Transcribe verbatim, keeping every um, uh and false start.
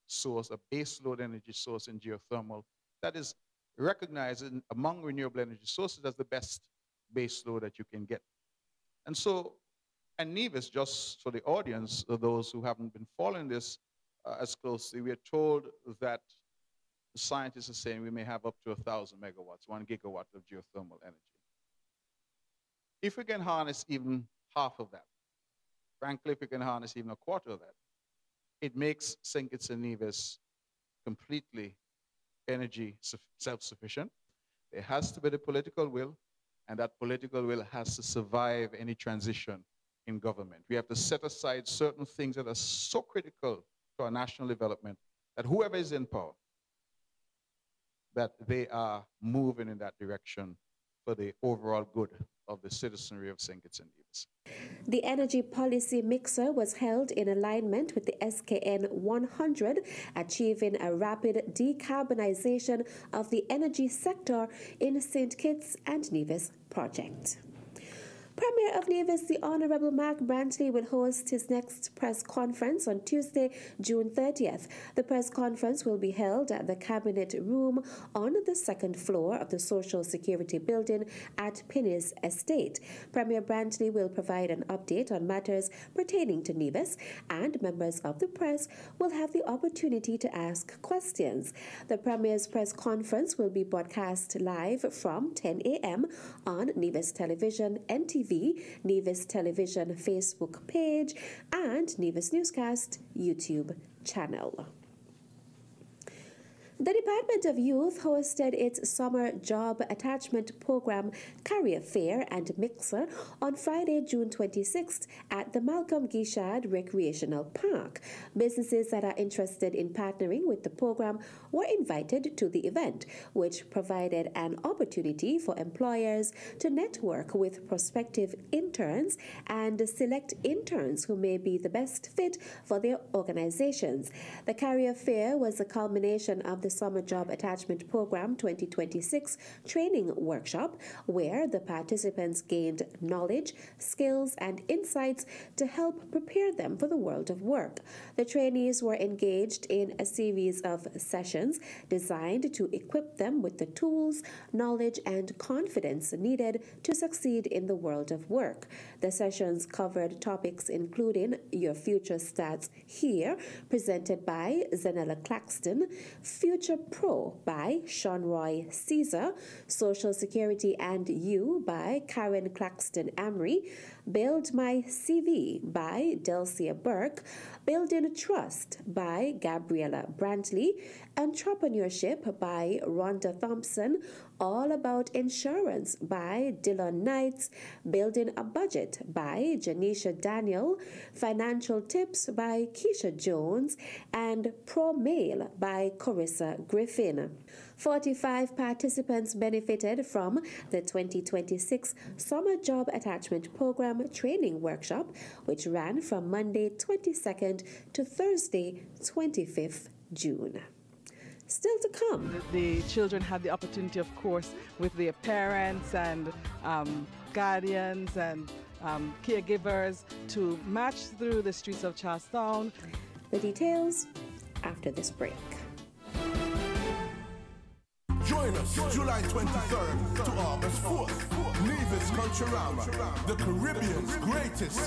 source, a base load energy source in geothermal that is recognized in, among renewable energy sources as the best base load that you can get. And so, and Nevis, just for the audience, or those who haven't been following this uh, as closely, we are told that the scientists are saying we may have up to one thousand megawatts, one gigawatt of geothermal energy. If we can harness even half of that, frankly, if we can harness even a quarter of that, it makes Saint Kitts and Nevis completely energy self-sufficient. There has to be the political will, and that political will has to survive any transition in government. We have to set aside certain things that are so critical to our national development that whoever is in power, that they are moving in that direction for the overall good of the citizenry of Saint Kitts and Nevis. The Energy Policy Mixer was held in alignment with the S K N one hundred, achieving a rapid decarbonization of the energy sector in Saint Kitts and Nevis project. Premier of Nevis, the Honorable Mark Brantley, will host his next press conference on Tuesday, June thirtieth. The press conference will be held at the Cabinet Room on the second floor of the Social Security Building at Pinnis Estate. Premier Brantley will provide an update on matters pertaining to Nevis, and members of the press will have the opportunity to ask questions. The Premier's press conference will be broadcast live from ten a m on Nevis Television, N T V, Nevis Television Facebook page, and Nevis Newscast YouTube channel. The Department of Youth hosted its Summer Job Attachment Program Career Fair and Mixer on Friday, June twenty-sixth at the Malcolm Guichard Recreational Park. Businesses that are interested in partnering with the program were invited to the event, which provided an opportunity for employers to network with prospective interns and select interns who may be the best fit for their organizations. The Career Fair was a culmination of the Summer Job Attachment Program twenty twenty-six training workshop, where the participants gained knowledge, skills, and insights to help prepare them for the world of work. The trainees were engaged in a series of sessions designed to equip them with the tools, knowledge, and confidence needed to succeed in the world of work. The sessions covered topics including Your Future Starts Here, presented by Zanella Claxton, Future Pro by Sean Roy Caesar, Social Security and You by Karen Claxton Amory, Build My C V by Delcia Burke, Building Trust by Gabriella Brantley, Entrepreneurship by Rhonda Thompson, All About Insurance by Dylan Knights, Building a Budget by Janisha Daniel, Financial Tips by Keisha Jones, and Pro Mail by Carissa Griffin. forty-five participants benefited from the twenty twenty-six Summer Job Attachment Program training workshop, which ran from Monday twenty-second to Thursday twenty-fifth June. Still to come. The, the children had the opportunity, of course, with their parents and um, guardians and um, caregivers to march through the streets of Charlestown. The details after this break. Join us July twenty-third to August fourth. Nevis Culturama, the Caribbean's greatest